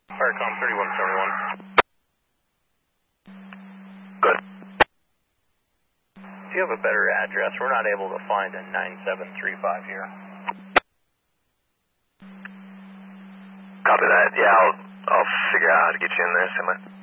Firecom 3171. Good. Do you have a better address? We're not able to find a 9735 here. Copy that. Yeah, I'll figure out how to get you in there, Simon.